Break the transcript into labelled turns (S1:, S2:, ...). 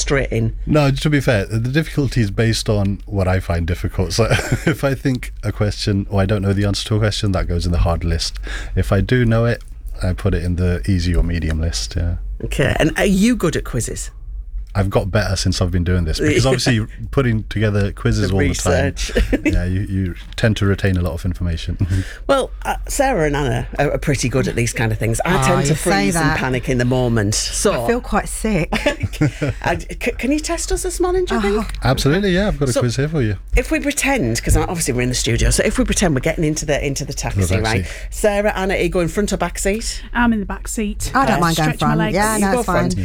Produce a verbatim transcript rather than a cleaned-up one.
S1: straight in?
S2: No, to be fair, the difficulty is based on what I find difficult. So if I think a question, or I don't know the answer to a question, that goes in the hard list. If I do know it, I put it in the easy or medium list, yeah.
S1: Okay, and are you good at quizzes?
S2: I've got better since I've been doing this, because obviously putting together quizzes
S1: The
S2: all
S1: research.
S2: the time, yeah, you, you tend to retain a lot of information.
S1: Well, uh, Sarah and Anna are, are pretty good at these kind of things. I
S3: Oh,
S1: tend to
S3: you say
S1: freeze and
S3: that.
S1: panic in the moment. So,
S3: I feel quite sick.
S1: I- c- can you test us this morning, do you think?
S2: Absolutely, yeah, I've got a
S1: So-
S2: quiz here for you.
S1: If we pretend, because obviously we're in the studio, so if we pretend we're getting into the into the taxi,
S2: The taxi.
S1: right? Sarah, Anna, are you going front or back seat?
S4: I'm in the back seat.
S3: I don't
S4: Uh,
S3: mind going
S4: stretch my
S3: front.
S4: legs.
S3: Yeah,
S1: You
S3: no,
S1: go
S3: it's fine.
S1: front.